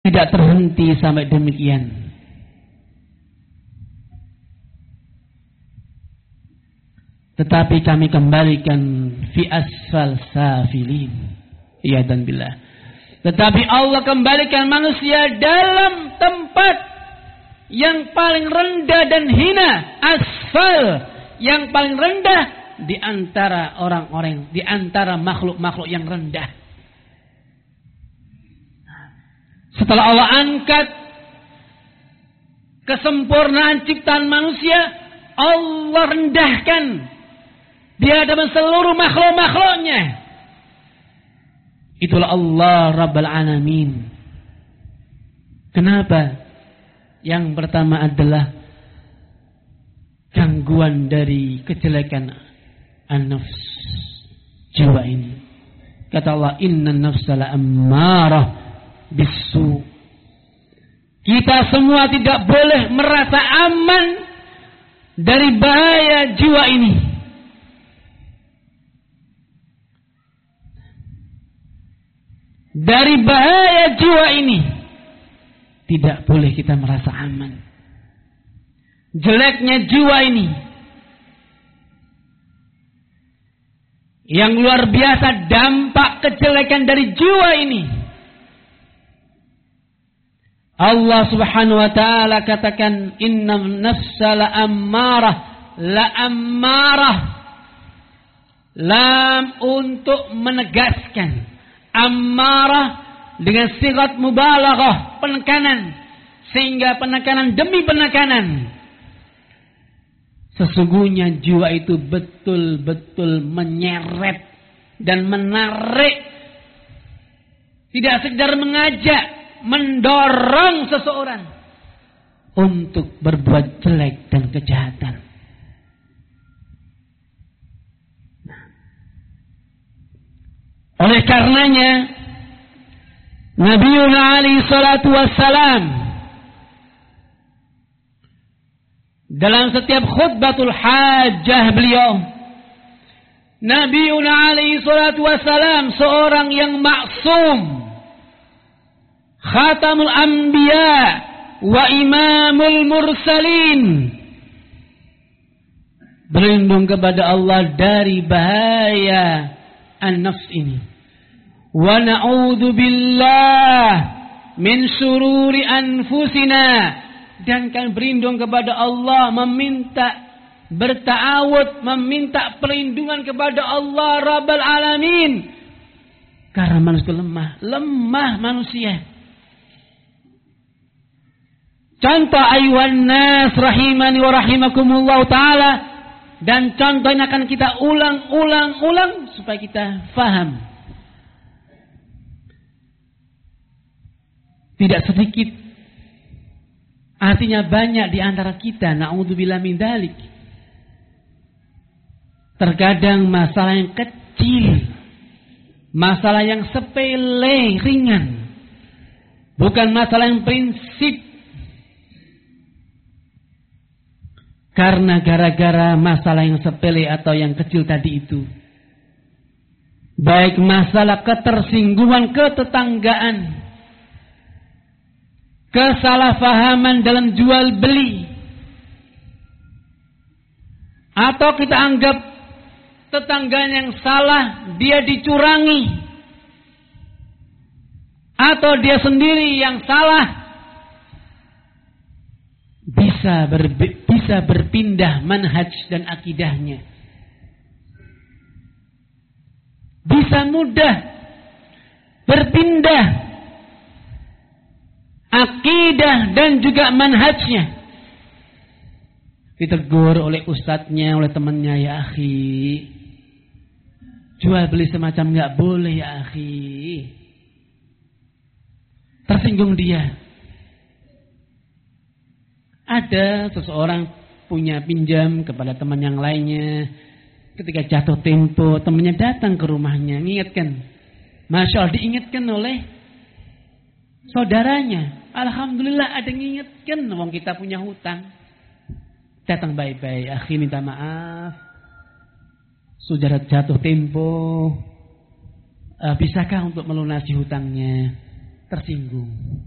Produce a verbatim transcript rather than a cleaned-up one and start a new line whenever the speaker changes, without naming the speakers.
tidak terhenti sampai demikian. Tetapi kami kembalikan fi asfal safilin. Iya dan billah. Tetapi Allah kembalikan manusia dalam tempat yang paling rendah dan hina. Asfal, yang paling rendah di antara orang-orang, di antara makhluk-makhluk yang rendah. Setelah Allah angkat kesempurnaan ciptaan manusia, Allah rendahkan di hadapan seluruh makhluk-makhluknya. Itulah Allah Rabbul Alamin. Kenapa? Yang pertama adalah gangguan dari kejelekan an-nafs, jiwa ini. Kata Allah, inna nafsa la'ammarah bisu. Kita semua tidak boleh merasa aman dari bahaya jiwa ini. Dari bahaya jiwa ini tidak boleh kita merasa aman. Jeleknya jiwa ini yang luar biasa, dampak kejelekan dari jiwa ini. Allah Subhanahu wa taala katakan, inna nafsa la'ammarah, la'ammarah, lam untuk menegaskan, ammarah dengan sigat mubalaghah, penekanan, sehingga penekanan demi penekanan. Sesungguhnya jiwa itu betul-betul menyeret dan menarik, tidak sekedar mengajak, mendorong seseorang untuk berbuat jelek dan kejahatan. Oleh karenanya Nabiuna alaihi salatu wassalam dalam setiap khutbatul hajjah beliau, Nabiuna alaihi salatu wassalam seorang yang maksum, khatamul anbiya wa imamul mursalin, berlindung kepada Allah dari bahaya an-nafs ini. Wa na'udzu billah min syururi anfusina, dan kan berlindung kepada Allah, meminta berta'awud, meminta perlindungan kepada Allah Rabbul Alamin, karena manusia lemah, lemah manusia. Contoh ayuhan nas rahimani wa rahimakumullah ta'ala, dan contoh ini akan kita ulang-ulang-ulang supaya kita faham. Tidak sedikit, artinya banyak di antara kita, na'udzubillah min dzalik, terkadang masalah yang kecil, masalah yang sepele, ringan, bukan masalah yang prinsip, karena gara-gara masalah yang sepele atau yang kecil tadi itu, baik masalah ketersinggungan ketetanggaan, kesalahpahaman dalam jual beli, atau kita anggap tetangganya yang salah, dia dicurangi, atau dia sendiri yang salah, bisa ber, bisa berpindah manhaj dan akidahnya, bisa mudah berpindah akidah dan juga manhajnya. Ditegur oleh ustadznya, oleh temannya, ya akhi, jual beli semacam nggak boleh ya akhi. Tersinggung dia. Ada seseorang punya pinjam kepada teman yang lainnya, ketika jatuh tempo temannya datang ke rumahnya, mengingatkan. Masya Allah, diingatkan oleh saudaranya. Alhamdulillah ada yang mengingatkan, wong kita punya hutang. Datang baik-baik, akhi minta maaf, saudara jatuh tempo, uh, bisakah untuk melunasi hutangnya? Tersinggung.